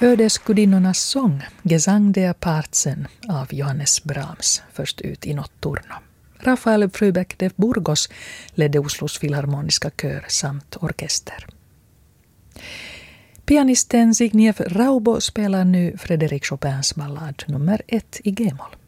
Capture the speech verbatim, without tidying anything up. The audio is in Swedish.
Ödesgudinnornas sång, Gesang der Parzen av Johannes Brahms, först ut i notturno. Rafael Frübeck de Burgos ledde Oslos filharmoniska kör samt orkester. Pianisten Zbigniew Raubo spelar nu Frédéric Chopins ballad nummer ett i G-moll.